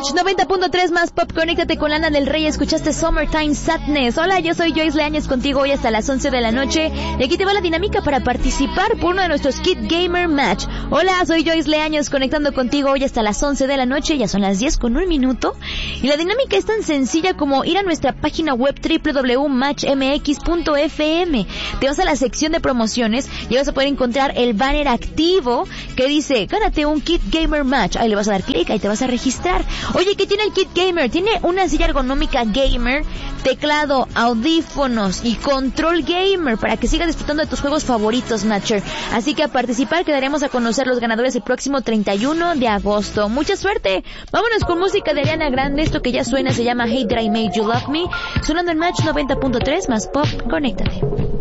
Match 90.3 más pop. Conéctate con Lana del Rey. Escuchaste Summertime Sadness. Hola, yo soy Joyce Leañez contigo hoy hasta las 11 de la noche. Y aquí te va la dinámica para participar por uno de nuestros Kid Gamer Match. Hola, soy Joyce Leañez conectando contigo hoy hasta las 11 de la noche. Ya son las 10:01. Y la dinámica es tan sencilla como ir a nuestra página web www.matchmx.fm. Te vas a la sección de promociones y vas a poder encontrar el banner activo que dice gánate un Kid Gamer Match. Ahí le vas a dar clic, ahí te vas a registrar. Oye, ¿qué tiene el Kid Gamer? Tiene una silla ergonómica gamer, teclado, audífonos y control gamer para que sigas disfrutando de tus juegos favoritos, Matcher. Así que a participar quedaremos a conocer los ganadores el próximo 31 de agosto. ¡Mucha suerte! Vámonos con música de Ariana Grande. Esto que ya suena se llama Hey Did I Make You Love Me. Sonando en Match 90.3 más pop. Conéctate.